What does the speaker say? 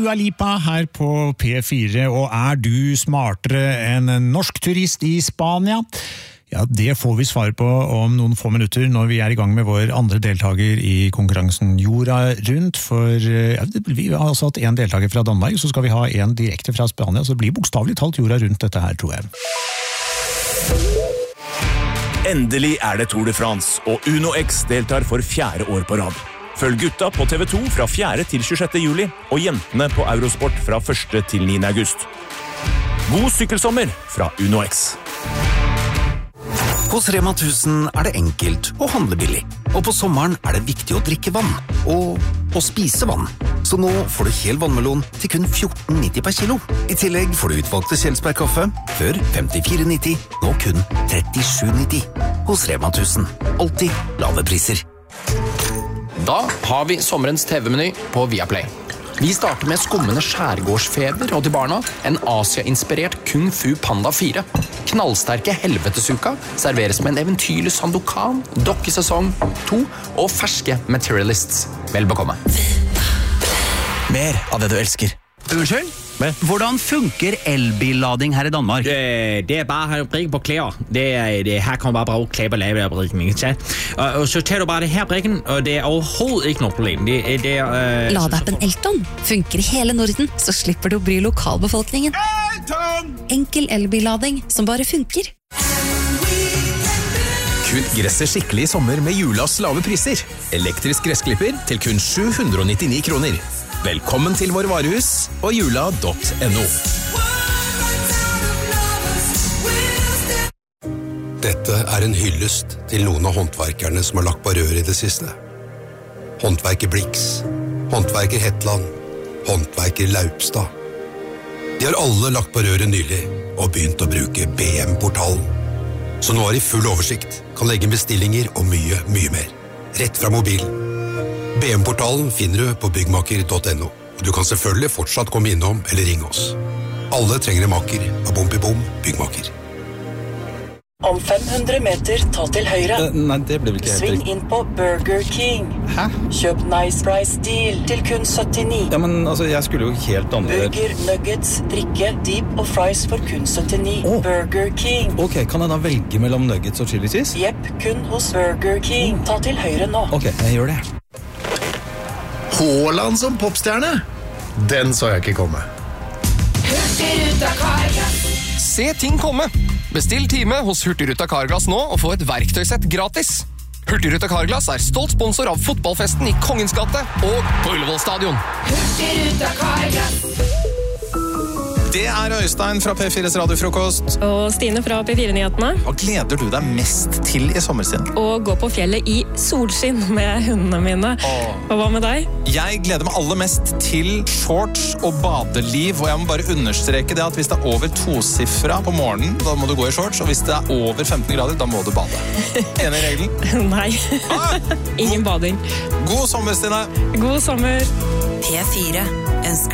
Dua Lipa her på P4, og du smartere enn en norsk turist i Spania? Ja, det får vi svar på om noen få minutter når vi i gang med vår andre deltaker i konkurransen Jorda rundt, for vi har altså hatt en deltaker fra Danmark, så skal vi ha en direkte fra Spania, så det blir bokstavelig talt Jorda rundt dette her, tror jeg. Endelig det Tour de France, og Uno X deltar for 4. år på rad. Følg gutta på TV2 fra 4. til 26. juli, og jentene på Eurosport fra 1. til 9. august. God sykkelsommer fra Uno X. Hos Rema 1000 det enkelt å handle billig. Og på sommeren det viktig å drikke vann. Og å spise vann. Så nå får du hel vannmelon til kun 14,90 per kilo. I tillegg får du utvalgte Kjelsberg-kaffe, før 54,90, nå kun 37,90. Hos Rema 1000. Alltid lave priser. Da har vi sommerens TV-meny på Viaplay. Vi starter med skummende skjærgårdsfeber og til barna en Asia-inspirert Kung Fu Panda 4. Knallsterke helvetesuka serveres med en eventyrlig Sandokan, dokkesesong 2 og ferske Materialists. Vel bekomme. Mer av det du elsker. Unnskyld? Hvordan funker elbillading her i Danmark? Det bare brikke på klær. Her kan man bare bruge klær på lavebrikken, ikke? Og så tager du bare det her brikken, og det overhovedet ikke noe problem. Ladeappen Elton funker i hele Norden, så slipper du å bry lokalbefolkningen. Enkel elbillading som bare funker. Kutt gresset skikkelig i sommer med Julas lave priser. Elektrisk gressklipper til kun 799 kroner. Velkommen til vår varehus og jula.no. Dette en hyllest til noen av håndverkerne som har lagt på rør i det siste. Håndverker Blix, håndverker Hetland, håndverker Laupstad. De har alle lagt på røret nylig og begynt å bruke BM-portalen. Så nå de full oversikt, kan legge bestillinger og mye, mye mer. Rett fra mobilen. BM-portalen finner du på byggmaker.no, og du kan selvfølgelig fortsatt komme innom eller ringe oss. Alle trenger en maker av Bom byggmaker. Om 500 meter, ta til høyre. Nei, det ble vel ikke helt Sving inn på Burger King. Hæ? Kjøp Nice Price Deal til kun 79. Ja, men altså, jeg skulle jo helt andre... Burger, nuggets, drikke, deep og fries for kun 79. Burger King. Ok, kan jeg da velge mellom nuggets og chili cheese? Jepp, kun hos Burger King. Ta til høyre nå. Ok, jeg gjør det. Haaland som popstjerne? Den så jeg ikke komme. Hurtigruta Carglass. Se ting komme! Bestill time hos Hurtigruta Carglass nå og få et verktøysett gratis. Hurtigruta Carglass stolt sponsor av fotballfesten i Kongens gate og på Ullevål stadion. Hurtigruta Carglass. Det Øystein fra P4s radiofrokost. Og Stine fra P4-nyhetene. Hva gleder du deg mest til i sommerstiden? Å gå på fjellet i solskinn med hundene mine. Og hva med deg? Jeg gleder meg aller mest til shorts og badeliv, og jeg må bare understreke det at hvis det over 2-sifra på morgenen, da må du gå i shorts, og hvis det over 15 grader, da må du bade. Enig i regelen? Nei. Ingen bading. God sommer, Stine. God sommer. P4 ønsker